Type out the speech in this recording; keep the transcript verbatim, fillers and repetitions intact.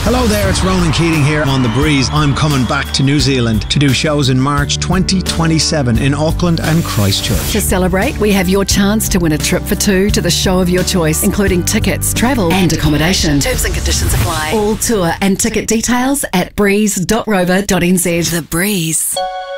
Hello there, it's Ronan Keating here on The Breeze. I'm coming back to New Zealand to do shows in March twenty twenty-seven in Auckland and Christchurch. To celebrate, we have your chance to win a trip for two to the show of your choice, including tickets, travel and accommodation. Terms and conditions apply. All tour and ticket details at breeze dot rover dot n z. The Breeze.